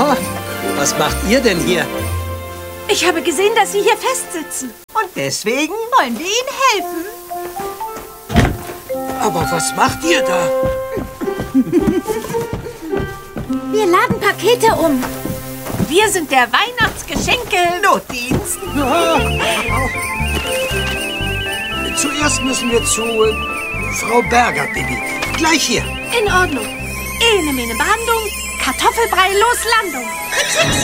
Oh, was macht ihr denn hier? Ich habe gesehen, dass Sie hier festsitzen. Und deswegen wollen wir Ihnen helfen. Aber was macht ihr da? Wir laden Pakete um. Wir sind der Weihnachtsgeschenke-Notdienst. Zuerst müssen wir zu Frau Berger, Bibi. Gleich hier. In Ordnung. Ene, mene Behandlung, Kartoffelbrei, los, Landung.